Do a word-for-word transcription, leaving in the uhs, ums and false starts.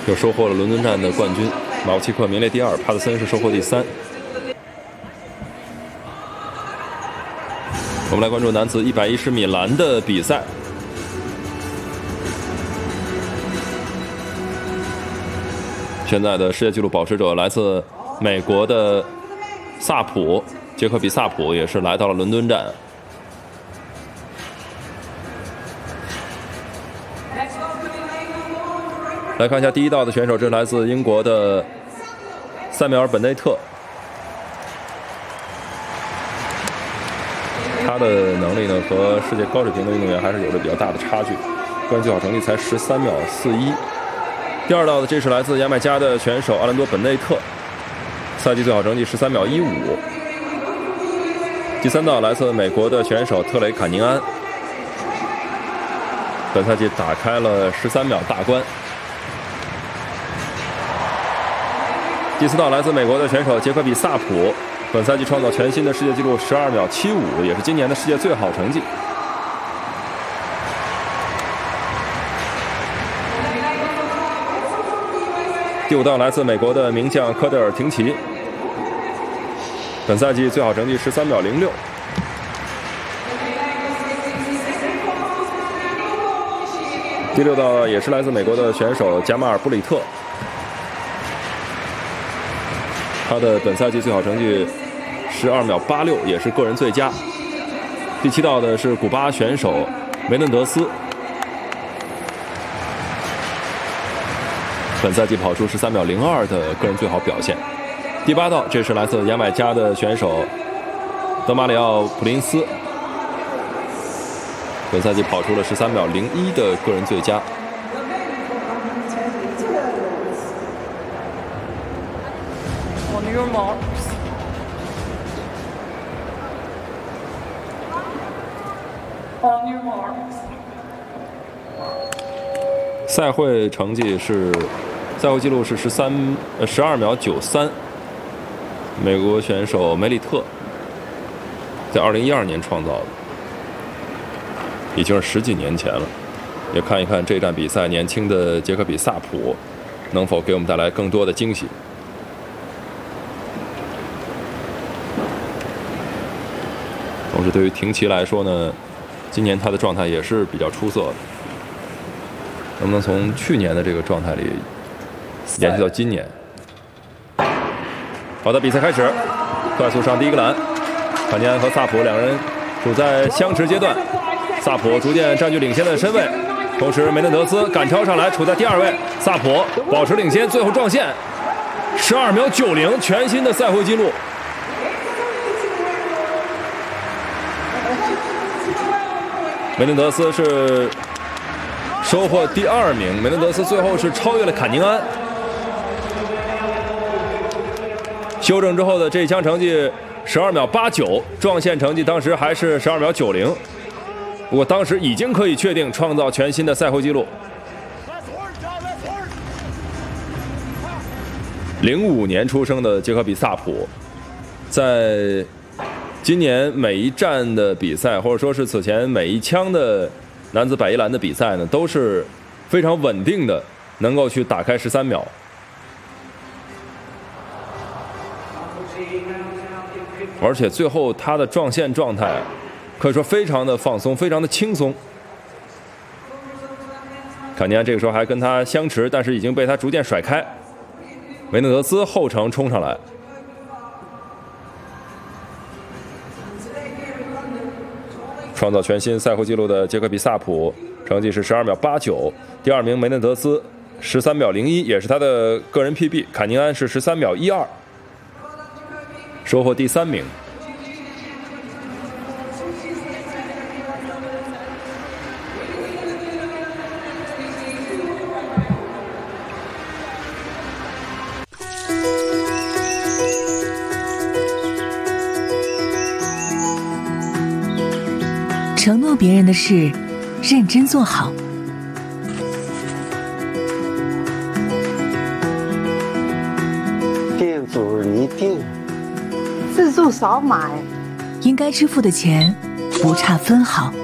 又收获了伦敦站的冠军。马夫契克名列第二，帕特森是收获第三。我们来关注男子一百一十米栏的比赛。现在的世界纪录保持者来自美国的萨普，杰克比萨普也是来到了伦敦站。来看一下第一道的选手，这是来自英国的塞缪尔·本内特。他的能力呢和世界高水平的运动员还是有着比较大的差距，个人最好成绩才十三秒四一。第二道的这是来自牙买加的选手阿兰多·本内特，赛季最好成绩十三秒一五。第三道来自美国的选手特雷·坎宁安，本赛季打开了十三秒大关。第四道来自美国的选手杰克比萨普，本赛季创造全新的世界纪录十二秒七五，也是今年的世界最好成绩。第五道来自美国的名将科德尔廷奇，本赛季最好成绩十三秒零六。第六道也是来自美国的选手加马尔布里特，他的本赛季最好成绩十二秒八六，也是个人最佳。第七道的是古巴选手梅嫩德斯，本赛季跑出十三秒零二的个人最好表现。第八道，这是来自牙买加的选手德马里奥·普林斯，本赛季跑出了十三秒零一的个人最佳。 On your marks. On your marks. 赛会成绩是，赛会纪录是十三呃十二秒九三。美国选手梅里特在二零一二年创造的，已经是十几年前了。也看一看这站比赛，年轻的杰克比萨普能否给我们带来更多的惊喜。同时，对于廷奇来说呢，今年他的状态也是比较出色的。能不能从去年的这个状态里延续到今年？好的，比赛开始，快速上第一个栏，坎尼安和萨普两人处在相持阶段，萨普逐渐占据领先的身位，同时梅嫩德斯赶超上来，处在第二位，萨普保持领先，最后撞线，十二秒九零，全新的赛会纪录。梅嫩德斯是收获第二名，梅嫩德斯最后是超越了坎宁安。修正之后的这一枪成绩十二秒八九，撞线成绩当时还是十二秒九零，不过当时已经可以确定创造全新的赛会纪录。零五年出生的杰克比萨普，在今年每一站的比赛，或者说是此前每一枪的男子百一栏的比赛呢，都是非常稳定的，能够去打开十三秒。而且最后他的撞线状态可以说非常的放松，非常的轻松。坎尼安这个时候还跟他相持，但是已经被他逐渐甩开。梅嫩德斯后程冲上来，创造全新赛会纪录的杰克比萨普成绩是十二秒八九，第二名梅嫩德斯十三秒零一，也是他的个人 P B。坎尼安是十三秒一二，收获第三名。 承诺别人的事，认真做好。 店主一定自助少买， 应该支付的钱不差分毫。